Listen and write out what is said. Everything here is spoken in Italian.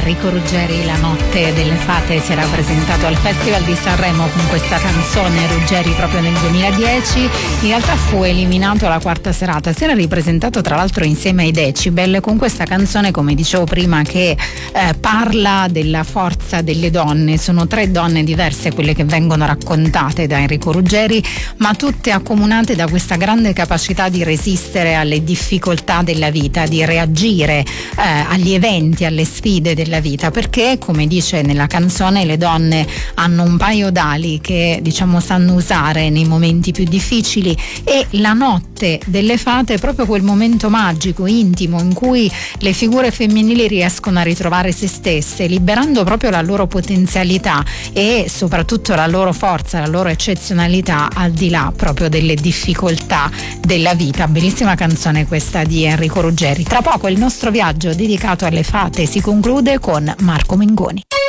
Enrico Ruggeri, La notte delle fate, si era presentato al Festival di Sanremo con questa canzone. Ruggeri proprio nel 2010, in realtà fu eliminato alla quarta serata, si era ripresentato tra l'altro insieme ai Decibel con questa canzone, come dicevo prima, che parla della forza delle donne. Sono 3 donne diverse quelle che vengono raccontate da Enrico Ruggeri, ma tutte accomunate da questa grande capacità di resistere alle difficoltà della vita, di reagire agli eventi, alle sfide della vita, perché come dice nella canzone le donne hanno un paio d'ali che sanno usare nei momenti più difficili, e la notte delle fate è proprio quel momento magico, intimo, in cui le figure femminili riescono a ritrovare se stesse, liberando proprio la loro potenzialità e soprattutto la loro forza, la loro eccezionalità al di là proprio delle difficoltà della vita. Bellissima canzone questa di Enrico Ruggeri. Tra poco il nostro viaggio dedicato alle fate si conclude con Marco Mengoni.